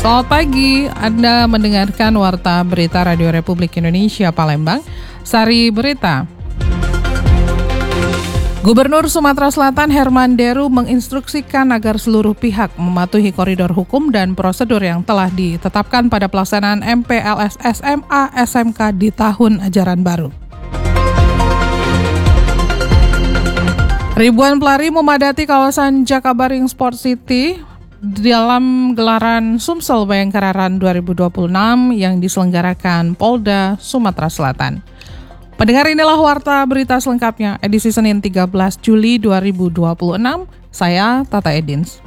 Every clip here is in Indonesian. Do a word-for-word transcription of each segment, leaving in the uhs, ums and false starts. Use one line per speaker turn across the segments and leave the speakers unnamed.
Selamat pagi, Anda mendengarkan Warta Berita Radio Republik Indonesia Palembang, Sari Berita. Gubernur Sumatera Selatan Herman Deru menginstruksikan agar seluruh pihak mematuhi koridor hukum dan prosedur yang telah ditetapkan pada pelaksanaan M P L S S M A S M K di tahun ajaran baru. Ribuan pelari memadati kawasan Jakabaring Sport City dalam gelaran Sumsel Bayangkara Run dua ribu dua puluh enam yang diselenggarakan Polda Sumatera Selatan. Pendengar, inilah Warta Berita selengkapnya edisi Senin tiga belas Juli dua ribu dua puluh enam. Saya Tata Edins.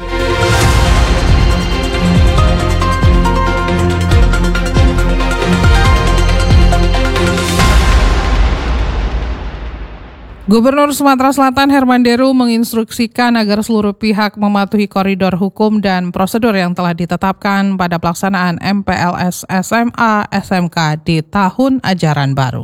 Gubernur Sumatera Selatan Herman Deru menginstruksikan agar seluruh pihak mematuhi koridor hukum dan prosedur yang telah ditetapkan pada pelaksanaan M P L S S M A S M K di tahun ajaran baru.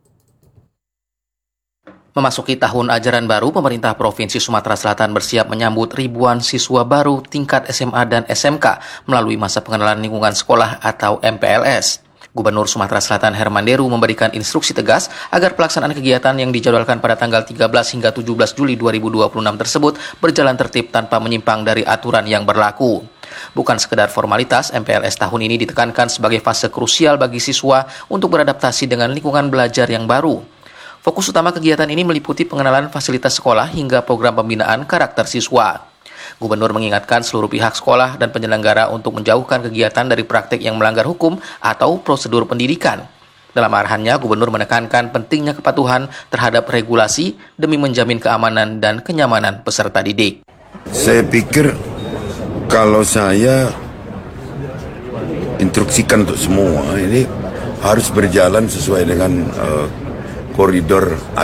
Memasuki tahun ajaran baru, pemerintah Provinsi Sumatera Selatan bersiap menyambut ribuan siswa baru tingkat S M A dan S M K melalui masa pengenalan lingkungan sekolah atau M P L S. Gubernur Sumatera Selatan Herman Deru memberikan instruksi tegas agar pelaksanaan kegiatan yang dijadwalkan pada tanggal tiga belas hingga tujuh belas Juli dua ribu dua puluh enam tersebut berjalan tertib tanpa menyimpang dari aturan yang berlaku. Bukan sekedar formalitas, M P L S tahun ini ditekankan sebagai fase krusial bagi siswa untuk beradaptasi dengan lingkungan belajar yang baru. Fokus utama kegiatan ini meliputi pengenalan fasilitas sekolah hingga program pembinaan karakter siswa. Gubernur mengingatkan seluruh pihak sekolah dan penyelenggara untuk menjauhkan kegiatan dari praktik yang melanggar hukum atau prosedur pendidikan. Dalam arahannya, Gubernur menekankan pentingnya kepatuhan terhadap regulasi demi menjamin keamanan dan kenyamanan peserta didik.
Saya pikir kalau saya instruksikan untuk semua ini harus berjalan sesuai dengan uh, koridor